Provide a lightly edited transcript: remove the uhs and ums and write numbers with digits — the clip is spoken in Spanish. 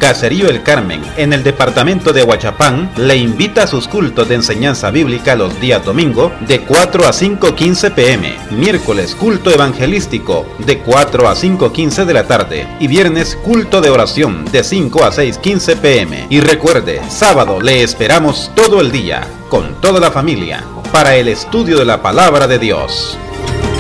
Caserío El Carmen, en el departamento de Huachapán, le invita a sus cultos de enseñanza bíblica los días domingo de 4 a 5:15 p.m, miércoles culto evangelístico de 4 a 5:15 de la tarde y viernes culto de oración de 5 a 6:15 p.m. Y recuerde, sábado le esperamos todo el día, con toda la familia, para el estudio de la palabra de Dios.